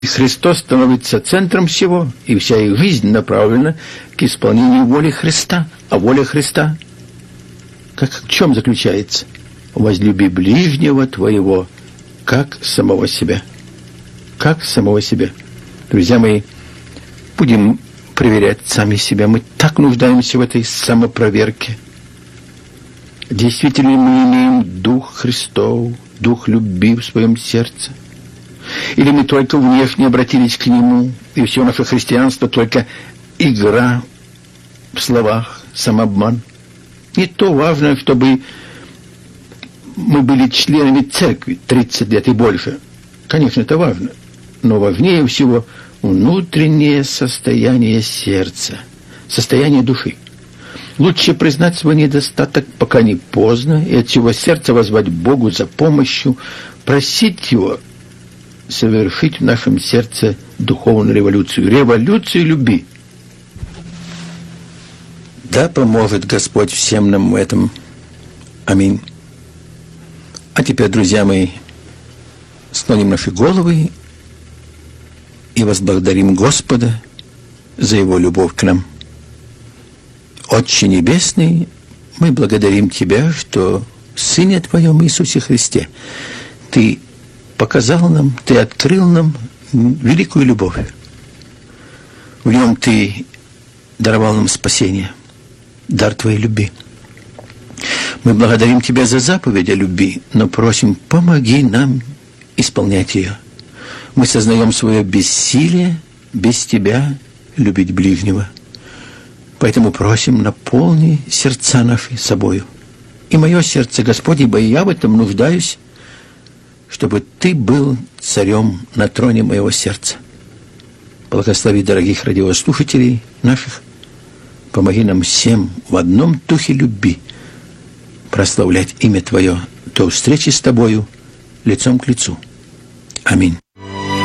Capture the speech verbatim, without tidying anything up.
И Христос становится центром всего, и вся их жизнь направлена к исполнению воли Христа. А воля Христа как в чем заключается? Возлюби ближнего твоего, как самого себя. Как самого себя. Друзья мои, будем проверять сами себя. Мы так нуждаемся в этой самопроверке. Действительно, мы имеем Дух Христов, Дух любви в своем сердце. Или мы только внешне обратились к Нему, и все наше христианство только игра в словах, самообман. Не то важно, чтобы мы были членами церкви тридцать лет и больше. Конечно, это важно. Но важнее всего внутреннее состояние сердца, состояние души. Лучше признать свой недостаток, пока не поздно, и от всего сердца воззвать Богу за помощью, просить Его совершить в нашем сердце духовную революцию, революцию любви. Да поможет Господь всем нам в этом. Аминь. А теперь, друзья мои, склоним наши головы и возблагодарим Господа за Его любовь к нам. Отче Небесный, мы благодарим Тебя, что в Сыне Твоем Иисусе Христе Ты показал нам, Ты открыл нам великую любовь. В Нем Ты даровал нам спасение, дар Твоей любви. Мы благодарим Тебя за заповедь о любви, но просим, помоги нам исполнять ее. Мы сознаем свое бессилие без Тебя любить ближнего. Поэтому просим, наполни сердца наши собою. И мое сердце, Господь, ибо я в этом нуждаюсь, чтобы Ты был царем на троне моего сердца. Благослови дорогих радиослушателей наших. Помоги нам всем в одном духе любви прославлять имя Твое до встречи с Тобою лицом к лицу. Аминь.